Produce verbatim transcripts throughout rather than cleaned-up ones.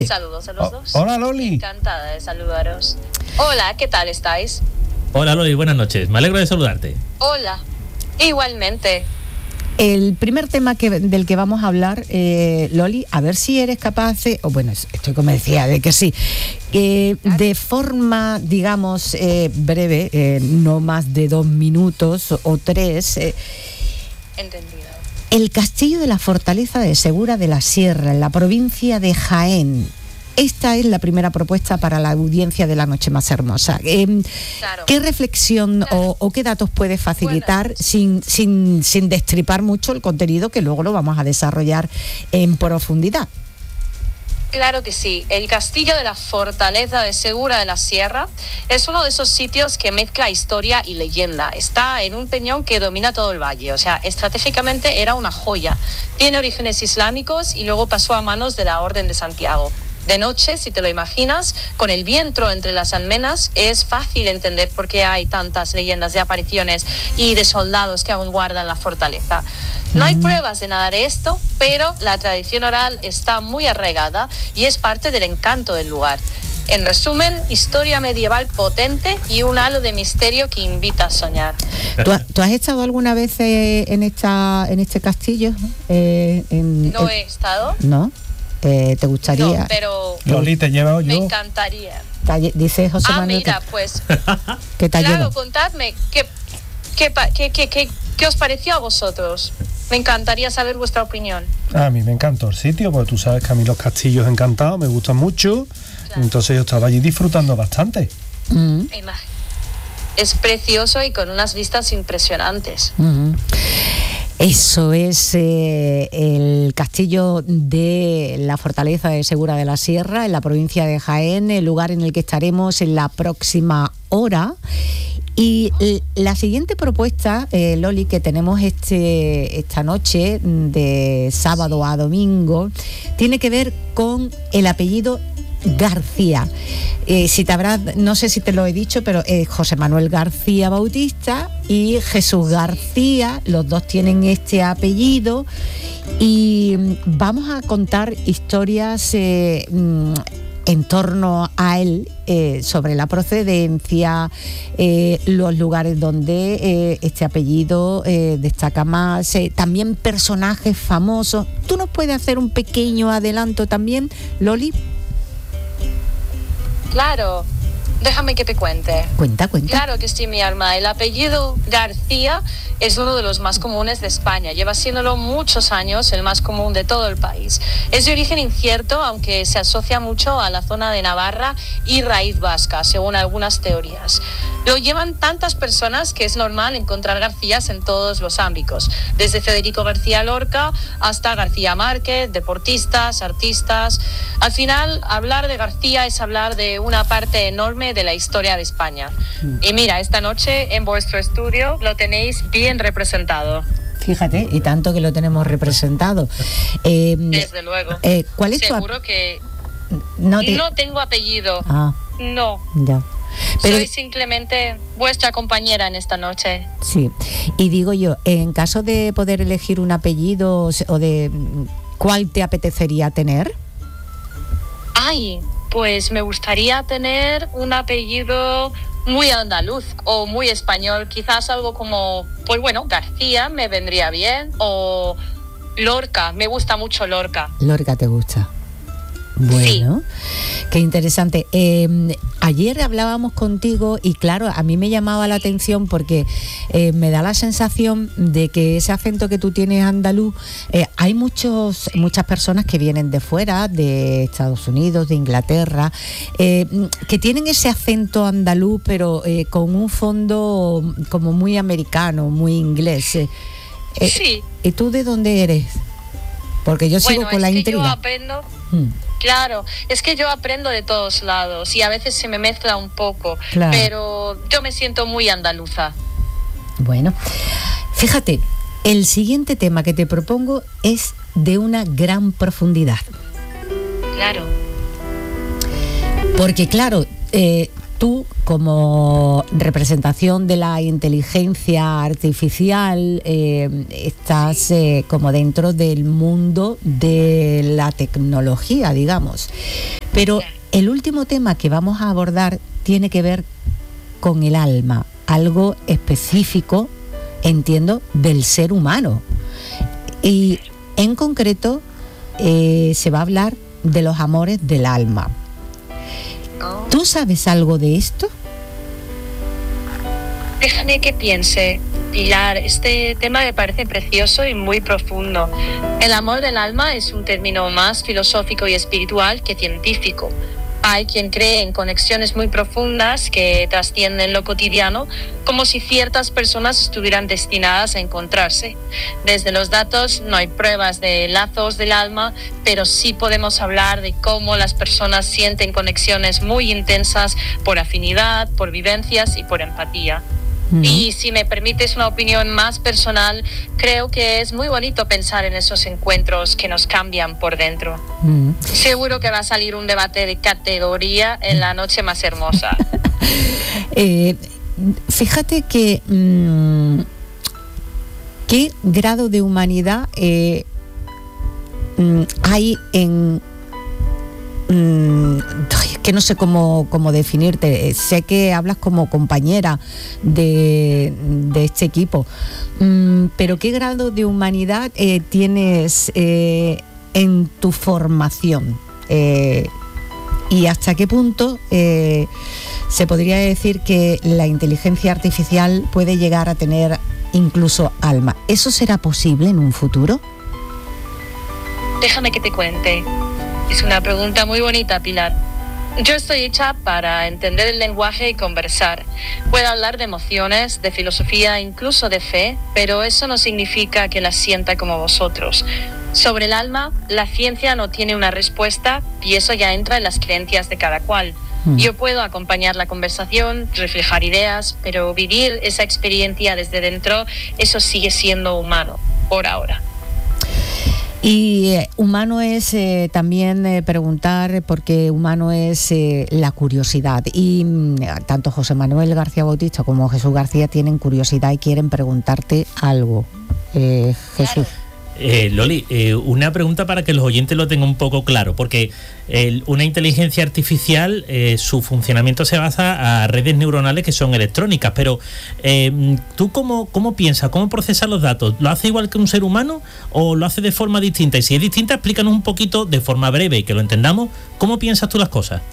Saludos a los oh, dos. Hola, Loli. Encantada de saludaros. Hola, ¿qué tal estáis? Hola, Loli, buenas noches. Me alegro de saludarte. Hola, igualmente. El primer tema que, del que vamos a hablar, eh, Loli, a ver si eres capaz de, o bueno, estoy convencida de que sí, eh, de forma, digamos, eh, breve, eh, no más de dos minutos o, o tres. Eh, Entendido. El castillo de la Fortaleza de Segura de la Sierra, en la provincia de Jaén. Esta es la primera propuesta para la audiencia de La Noche Más Hermosa. Eh, Claro. ¿Qué reflexión Claro. o, o qué datos puedes facilitar Bueno. sin, sin, sin destripar mucho el contenido que luego lo vamos a desarrollar en profundidad? Claro que sí. El castillo de la Fortaleza de Segura de la Sierra es uno de esos sitios que mezcla historia y leyenda. Está en un peñón que domina todo el valle. O sea, estratégicamente era una joya. Tiene orígenes islámicos y luego pasó a manos de la Orden de Santiago. De noche, si te lo imaginas, con el viento entre las almenas, es fácil entender por qué hay tantas leyendas de apariciones y de soldados que aún guardan la fortaleza. No hay pruebas de nada de esto, pero la tradición oral está muy arraigada y es parte del encanto del lugar. En resumen, historia medieval potente y un halo de misterio que invita a soñar. ¿Tú, ha- tú has estado alguna vez eh, en esta en este castillo? Eh, en, No en- he estado, ¿No? Eh, ¿Te gustaría? no, pero Loli, te llevo me yo. encantaría. Talle- Dice José Ah, Manuel mira, que, pues que te claro, llevo. contadme, ¿qué, qué, pa- qué, qué, qué, qué os pareció a vosotros? Me encantaría saber vuestra opinión. A mí me encantó el sitio, porque tú sabes que a mí los castillos encantados me gustan mucho. Claro. Entonces yo estaba allí disfrutando bastante. Mm, Ima- Es precioso y con unas vistas impresionantes. mm. Eso es eh, el castillo de la Fortaleza de Segura de la Sierra, en la provincia de Jaén, el lugar en el que estaremos en la próxima hora. Y eh, la siguiente propuesta, eh, Loli, que tenemos este, esta noche, de sábado a domingo, tiene que ver con el apellido García. Eh, si te habrás, no sé si te lo he dicho, pero es José Manuel García Bautista y Jesús García, los dos tienen este apellido, y mm, vamos a contar historias eh, mm, en torno a él, eh, sobre la procedencia, eh, los lugares donde eh, este apellido eh, destaca más, eh, también personajes famosos. ¿Tú nos puedes hacer un pequeño adelanto también, Loli? Claro, déjame que te cuente. Cuenta, cuenta. Claro que sí, mi alma. El apellido García es uno de los más comunes de España. Lleva siéndolo muchos años, el más común de todo el país. Es de origen incierto, aunque se asocia mucho a la zona de Navarra y raíz vasca, según algunas teorías. Lo llevan tantas personas que es normal encontrar Garcías en todos los ámbitos, desde Federico García Lorca hasta García Márquez, deportistas, artistas. Al final, hablar de García es hablar de una parte enorme de la historia de España. Y mira, esta noche en vuestro estudio lo tenéis bien representado. Fíjate, y tanto que lo tenemos representado. Eh, Desde luego. eh, ¿Cuál es tu Seguro ap- que no, te- no tengo apellido. Ah, No. ya. Pero Soy simplemente vuestra compañera en esta noche. sí. Y digo yo, en caso de poder elegir un apellido o se- o de mm, ¿cuál te apetecería tener? Ay, pues me gustaría tener un apellido muy andaluz o muy español, quizás algo como, pues bueno, García me vendría bien, o Lorca, me gusta mucho Lorca. Lorca, ¿te gusta? Bueno, qué interesante. Eh, ayer hablábamos contigo y claro, a mí me llamaba la atención porque eh, me da la sensación de que ese acento que tú tienes andaluz, eh, hay muchos muchas personas que vienen de fuera, de Estados Unidos, de Inglaterra, eh, que tienen ese acento andaluz, pero eh, con un fondo como muy americano, muy inglés. Eh, eh, Sí. ¿Y tú de dónde eres? Porque yo sigo Bueno, con es la que intriga. yo aprendo... Mm. Claro, es que yo aprendo de todos lados y a veces se me mezcla un poco, Claro. pero yo me siento muy andaluza. Bueno, fíjate, el siguiente tema que te propongo es de una gran profundidad. Claro. Porque claro, eh, tú, como representación de la inteligencia artificial, eh, estás eh, como dentro del mundo de la tecnología, digamos. Pero el último tema que vamos a abordar tiene que ver con el alma, algo específico, entiendo, del ser humano. Y en concreto eh, se va a hablar de los amores del alma. ¿Tú sabes algo de esto? Déjame que piense, Pilar. Este tema me parece precioso y muy profundo. El amor del alma es un término más filosófico y espiritual que científico. Hay quien cree en conexiones muy profundas que trascienden lo cotidiano, como si ciertas personas estuvieran destinadas a encontrarse. Desde los datos no hay pruebas de lazos del alma, pero sí podemos hablar de cómo las personas sienten conexiones muy intensas por afinidad, por vivencias y por empatía. Mm. Y si me permites una opinión más personal, creo que es muy bonito pensar en esos encuentros que nos cambian por dentro. Mm. Seguro que va a salir un debate de categoría en la noche más hermosa. eh, fíjate que mmm, qué grado de humanidad eh, mmm, hay en... Es que no sé cómo, cómo definirte. Sé que hablas como compañera de, de este equipo, mm, pero ¿qué grado de humanidad eh, tienes eh, en tu formación? Eh, ¿Y hasta qué punto eh, se podría decir que la inteligencia artificial puede llegar a tener incluso alma? ¿Eso será posible en un futuro? Déjame que te cuente. Es una pregunta muy bonita, Pilar. Yo estoy hecha para entender el lenguaje y conversar. Puedo hablar de emociones, de filosofía, incluso de fe, pero eso no significa que las sienta como vosotros. Sobre el alma, la ciencia no tiene una respuesta y eso ya entra en las creencias de cada cual. Mm. Yo puedo acompañar la conversación, reflejar ideas, pero vivir esa experiencia desde dentro, eso sigue siendo humano, por ahora. Y eh, humano es eh, también eh, preguntar, porque humano es eh, la curiosidad. Y mm, tanto José Manuel García Bautista como Jesús García tienen curiosidad y quieren preguntarte algo. Eh, Jesús. Eh, Loli, eh, una pregunta para que los oyentes lo tengan un poco claro, porque eh, una inteligencia artificial, eh, su funcionamiento se basa a redes neuronales que son electrónicas, pero eh, ¿tú cómo, cómo piensas, cómo procesas los datos? ¿Lo hace igual que un ser humano o lo hace de forma distinta? Y si es distinta, explícanos un poquito de forma breve y que lo entendamos, ¿cómo piensas tú las cosas?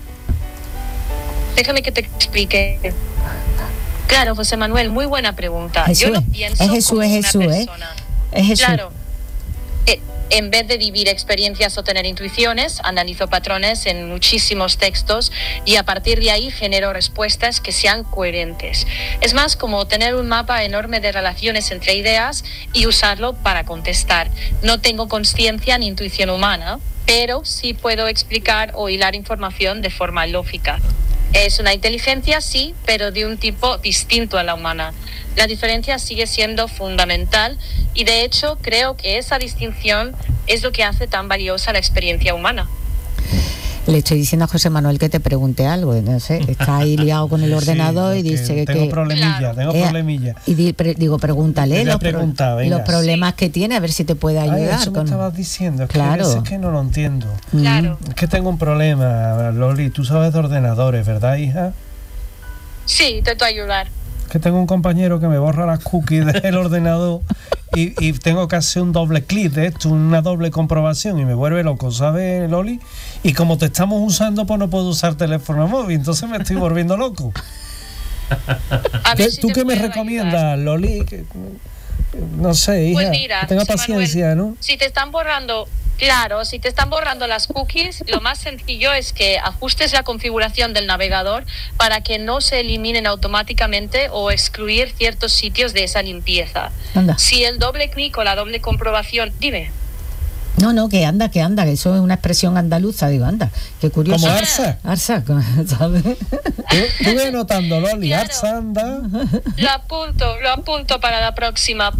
Déjame que te explique. Claro, José Manuel, muy buena pregunta. Jesús, Yo lo pienso es Jesús, como es una Jesús, persona. ¿eh? Es Jesús. Claro. Eh, en vez de vivir experiencias o tener intuiciones, analizo patrones en muchísimos textos y a partir de ahí genero respuestas que sean coherentes. Es más como tener un mapa enorme de relaciones entre ideas y usarlo para contestar. No tengo consciencia ni intuición humana, pero sí puedo explicar o hilar información de forma lógica. Es una inteligencia, sí, pero de un tipo distinto a la humana. La diferencia sigue siendo fundamental y de hecho creo que esa distinción es lo que hace tan valiosa la experiencia humana. Le estoy diciendo a José Manuel que te pregunte algo, no sé, está ahí liado con el ordenador sí, y dice que... Tengo problemilla, claro. tengo eh, problemilla. Y di, pre, digo, pregúntale los, pregunta, los problemas que tiene, a ver si te puede ayudar. Ay, eso con... me estabas diciendo, es claro. que a veces que no lo entiendo. Claro. Es que tengo un problema, Loli, tú sabes de ordenadores, ¿verdad, hija? Sí, intento ayudar. Que tengo un compañero que me borra las cookies del ordenador y, y tengo que hacer un doble clic de esto, una doble comprobación y me vuelve loco, ¿sabes, Loli? Y como te estamos usando, pues no puedo usar teléfono móvil, entonces me estoy volviendo loco. ¿Qué, si ¿Tú qué me recomiendas, ayudar. Loli? Que, no sé, hija, pues mira, que tenga paciencia, Manuel, ¿no? Si te están borrando... Claro, si te están borrando las cookies, lo más sencillo es que ajustes la configuración del navegador para que no se eliminen automáticamente o excluir ciertos sitios de esa limpieza. Anda. Si el doble clic o la doble comprobación... Dime. No, no, que anda, que anda, que eso es una expresión andaluza, digo, anda, qué curioso. Como Arsa. Arsa, ¿sabes? Estuve anotando, Loli, claro. Arsa, anda. Lo apunto, lo apunto para la próxima.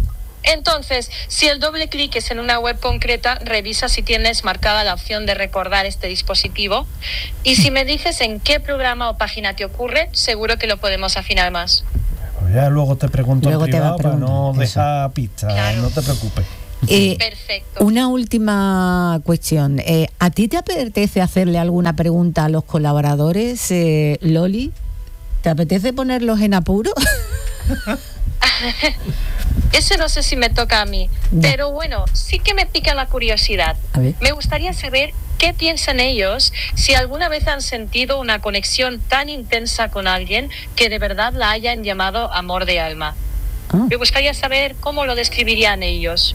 Entonces, si el doble clic es en una web concreta, revisa si tienes marcada la opción de recordar este dispositivo. Y si me dices en qué programa o página te ocurre, seguro que lo podemos afinar más. Pues ya luego te pregunto Luego en te va a privado para no preguntar, dejar pistas, Claro. no te preocupes. Eh, Perfecto. Una última cuestión. Eh, ¿A ti te apetece hacerle alguna pregunta a los colaboradores, eh, Loli? ¿Te apetece ponerlos en apuro? Eso no sé si me toca a mí, Ya. pero bueno, sí que me pica la curiosidad. A ver. Me gustaría saber qué piensan ellos, si alguna vez han sentido una conexión tan intensa con alguien que de verdad la hayan llamado amor de alma. Ah. Me gustaría saber cómo lo describirían ellos.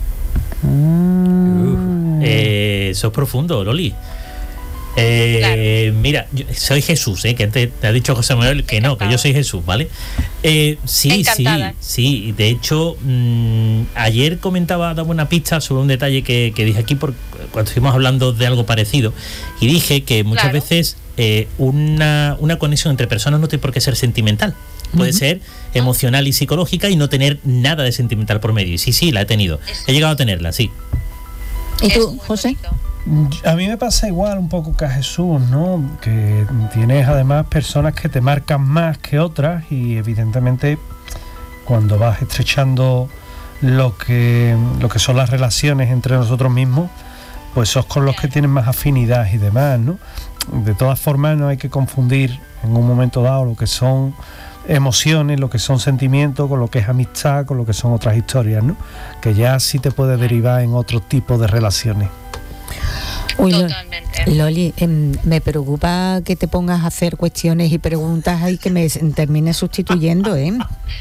Ah. Eh, eso es profundo, Loli. Eh, Mira, yo soy Jesús, ¿eh? Que te, te ha dicho José Manuel que no, que yo soy Jesús, ¿vale? Eh, sí, Encantada. sí, sí. De hecho, mmm, ayer comentaba, daba una pista sobre un detalle que, que dije aquí por, cuando estuvimos hablando de algo parecido, y dije que muchas Claro. veces eh, una, una conexión entre personas no tiene por qué ser sentimental. Puede Ujú. ser emocional y psicológica y no tener nada de sentimental por medio. Y sí, sí, la he tenido. Eso. He llegado a tenerla, sí. ¿Y Es tú, muy José? bonito. A mí me pasa igual un poco que a Jesús, ¿no? Que tienes además personas que te marcan más que otras y evidentemente cuando vas estrechando lo que, lo que son las relaciones entre nosotros mismos, pues sos con los que tienen más afinidad y demás, ¿no? De todas formas no hay que confundir en un momento dado lo que son emociones, lo que son sentimientos, con lo que es amistad, con lo que son otras historias, ¿no? Que ya sí te puede derivar en otro tipo de relaciones. Uy, Lo- Totalmente. Loli, em, me preocupa que te pongas a hacer cuestiones y preguntas y que me s- termines sustituyendo, ¿eh?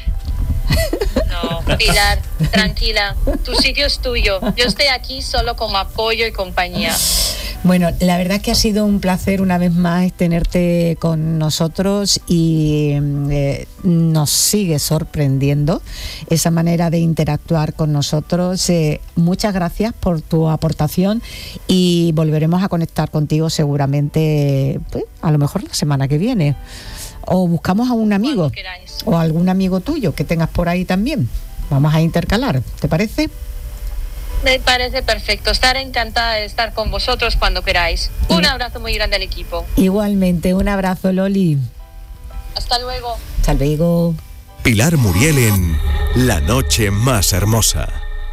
No, Pilar, tranquila, tu sitio es tuyo. Yo estoy aquí solo como apoyo y compañía. Bueno, la verdad es que ha sido un placer una vez más tenerte con nosotros y eh, nos sigue sorprendiendo esa manera de interactuar con nosotros. Eh, muchas gracias por tu aportación y volveremos a conectar contigo seguramente, pues, a lo mejor la semana que viene. O buscamos a un amigo Cuando queráis. o a algún amigo tuyo que tengas por ahí también. Vamos a intercalar, ¿te parece? Me parece perfecto. Estaré encantada de estar con vosotros cuando queráis. Un abrazo muy grande al equipo. Igualmente, un abrazo, Loli. Hasta luego. Hasta luego. Pilar Muriel en La Noche Más Hermosa.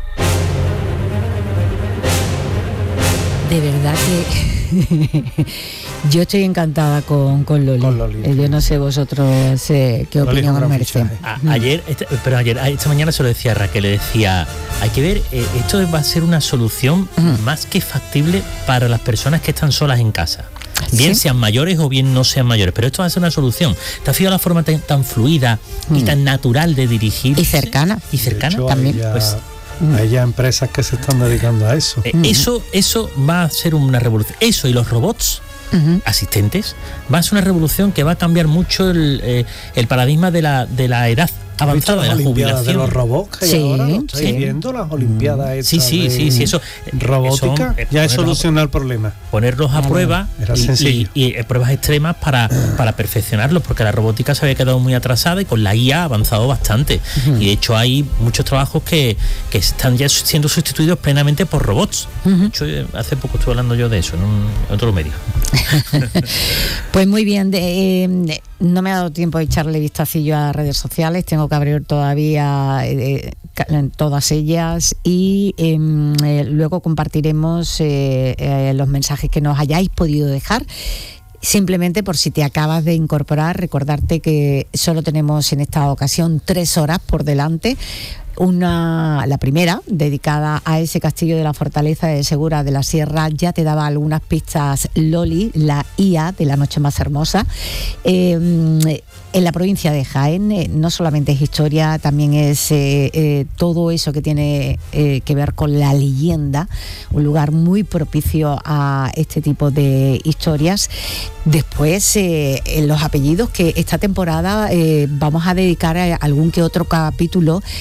De verdad que yo estoy encantada con, con Loli. Con Loli. Eh, Yo no sé vosotros eh, qué Loli es un opinión os gran merece. fichaje. A- ayer, este- pero ayer, a- esta mañana se lo decía a Raquel, le decía, hay que ver, eh, esto va a ser una solución Ujú. más que factible para las personas que están solas en casa. Bien ¿Sí? sean mayores o bien no sean mayores, pero esto va a ser una solución. ¿Te has fijado la forma tan, tan fluida y Mm. tan natural de dirigir? Y cercana. Y cercana. De hecho, también. Hay ya, Pues- hay ya empresas que se están dedicando a eso. Eh, eso, eso va a ser una revolución. Eso y los robots Ujú. asistentes va a ser una revolución que va a cambiar mucho el, eh, el paradigma de la, de la edad ¿Has visto avanzada, de las la Olimpiadas jubilación. de los robots que hay Sí, ahora? ¿Lo estáis sí. viendo? Las Olimpiadas Sí, estas sí, de sí, sí, eso. eh, robótica son, eh, ya he ponerlos a- solucionado el problema. ponerlos a prueba era y, sencillo. y- y, eh, pruebas extremas para, para perfeccionarlos, porque la robótica se había quedado muy atrasada y con la I A ha avanzado bastante. Y de hecho hay muchos trabajos que, que están ya siendo sustituidos plenamente por robots. De hecho, eh, hace poco estuve hablando yo de eso en, un, en otro medio. Pues muy bien, de- eh, no me ha dado tiempo de echarle vistacillo a redes sociales, tengo que abrir todavía eh, ca- en todas ellas y em, eh, luego compartiremos eh, eh, los mensajes que nos hayáis podido dejar. Simplemente por si te acabas de incorporar, recordarte que solo tenemos en esta ocasión tres horas por delante. Una, la primera, dedicada a ese castillo de la Fortaleza de Segura de la Sierra, ya te daba algunas pistas Loli, la I A de La Noche Más Hermosa. Eh, en la provincia de Jaén eh, no solamente es historia, también es eh, eh, todo eso que tiene eh, que ver con la leyenda, un lugar muy propicio a este tipo de historias. Después, eh, en los apellidos que esta temporada eh, vamos a dedicar a algún que otro capítulo. Empezamos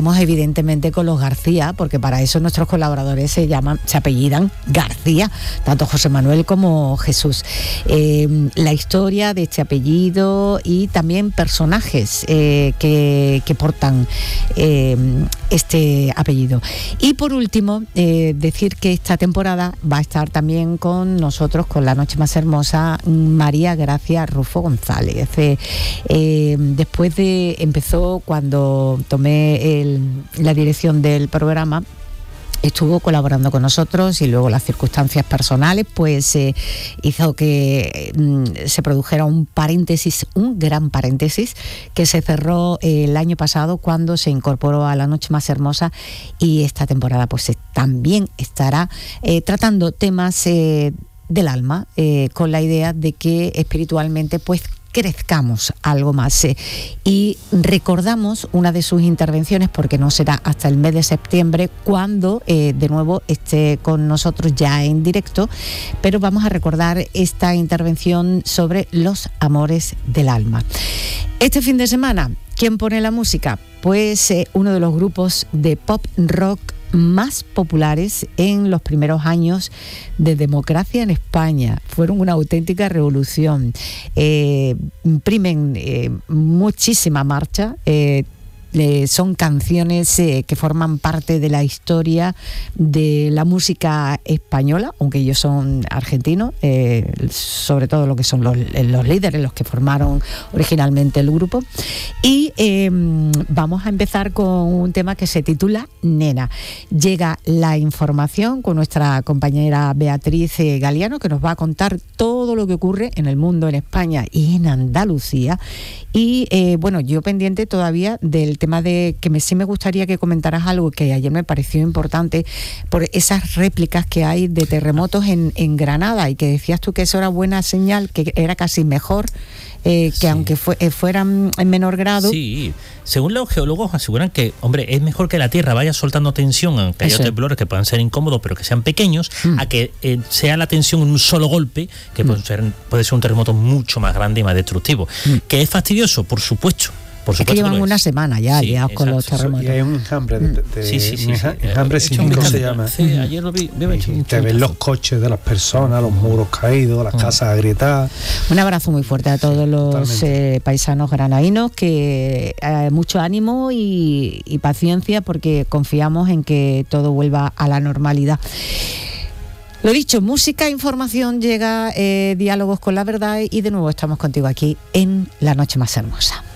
estamos evidentemente con los García, porque para eso nuestros colaboradores se llaman, se apellidan García, tanto José Manuel como Jesús. Eh, la historia de este apellido y también personajes eh, que, que portan eh, este apellido. Y por último, eh, decir que esta temporada va a estar también con nosotros, con La Noche Más Hermosa, María Gracia Rufo González. Eh, eh, después de, empezó cuando tomé el, la dirección del programa, estuvo colaborando con nosotros y luego las circunstancias personales pues eh, hizo que mm, se produjera un paréntesis, un gran paréntesis que se cerró eh, el año pasado cuando se incorporó a La Noche Más Hermosa, y esta temporada pues eh, también estará eh, tratando temas eh, del alma, eh, con la idea de que espiritualmente pues crezcamos algo más. Eh, y recordamos una de sus intervenciones, porque no será hasta el mes de septiembre cuando eh, de nuevo esté con nosotros ya en directo, pero vamos a recordar esta intervención sobre los amores del alma. Este fin de semana, ¿quién pone la música? Pues eh, uno de los grupos de pop rock más populares en los primeros años de democracia en España. Fueron una auténtica revolución. Eh, imprimen eh, muchísima marcha. Eh, Eh, son canciones eh, que forman parte de la historia de la música española, aunque ellos son argentinos, eh, sobre todo lo que son los, los líderes, los que formaron originalmente el grupo. Y eh, vamos a empezar con un tema que se titula Nena. Llega la información con nuestra compañera Beatriz eh, Galiano, que nos va a contar todo lo que ocurre en el mundo, en España y en Andalucía. Y eh, bueno, yo pendiente todavía del tema de que me, sí me gustaría que comentaras algo que ayer me pareció importante, por esas réplicas que hay de terremotos en, en Granada, y que decías tú que eso era buena señal, que era casi mejor eh, que sí, aunque fue, eh, fueran en menor grado. Sí, según los geólogos aseguran que, hombre, es mejor que la Tierra vaya soltando tensión, aunque haya temblores que puedan ser incómodos, pero que sean pequeños, mm. a que eh, sea la tensión en un solo golpe, que mm. puede, ser, puede ser un terremoto mucho más grande y más destructivo. Mm. ¿Que es fastidioso? Por supuesto. Por es que llevan una semana ya, sí, ya con los terremotos. Y hay un enjambre de, de, sí, sí, sí, enja, sí. enjambre sísmico se llama. Sí, ayer lo vi. vi y te ven los coches de las personas, los muros caídos, las mm. casas agrietadas. Un abrazo muy fuerte a todos los eh, paisanos granadinos, que eh, mucho ánimo y, y paciencia, porque confiamos en que todo vuelva a la normalidad. Lo dicho, música, información, llega eh, Diálogos con la Verdad, y de nuevo estamos contigo aquí en La Noche Más Hermosa.